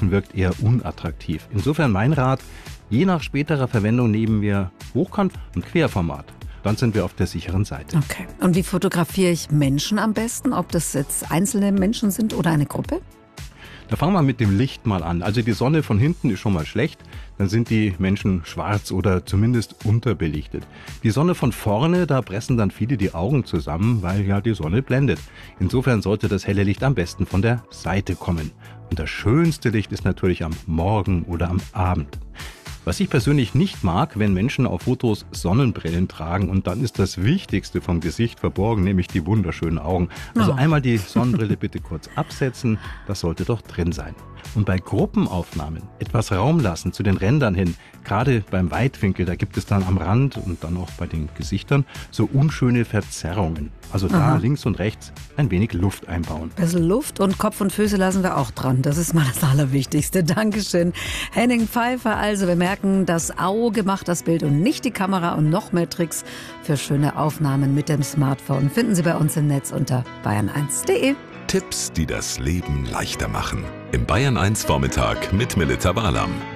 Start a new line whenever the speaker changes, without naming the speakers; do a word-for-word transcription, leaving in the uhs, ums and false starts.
Streifen wirkt eher unattraktiv. Insofern mein Rat, je nach späterer Verwendung nehmen wir Hochkant- und Querformat. Dann sind wir auf der sicheren Seite.
Okay. Und wie fotografiere ich Menschen am besten? Ob das jetzt einzelne Menschen sind oder eine Gruppe?
Da fangen wir mit dem Licht mal an. Also die Sonne von hinten ist schon mal schlecht. Dann sind die Menschen schwarz oder zumindest unterbelichtet. Die Sonne von vorne, da pressen dann viele die Augen zusammen, weil ja die Sonne blendet. Insofern sollte das helle Licht am besten von der Seite kommen. Und das schönste Licht ist natürlich am Morgen oder am Abend. Was ich persönlich nicht mag, wenn Menschen auf Fotos Sonnenbrillen tragen und dann ist das Wichtigste vom Gesicht verborgen, nämlich die wunderschönen Augen. Also
Oh.
einmal die Sonnenbrille bitte kurz absetzen, das sollte doch drin sein. Und bei Gruppenaufnahmen etwas Raum lassen zu den Rändern hin, gerade beim Weitwinkel, da gibt es dann am Rand und dann auch bei den Gesichtern so unschöne Verzerrungen. Also da
Aha.
links und rechts ein wenig Luft einbauen.
Ein bisschen Luft und Kopf und Füße lassen wir auch dran. Das ist mal das Allerwichtigste. Dankeschön. Henning Pfeiffer, also wir merken, das Auge macht das Bild und nicht die Kamera und noch mehr Tricks für schöne Aufnahmen mit dem Smartphone finden Sie bei uns im Netz unter bayern eins punkt de.
Tipps, die das Leben leichter machen. Im Bayern eins Vormittag mit Melita Barlam.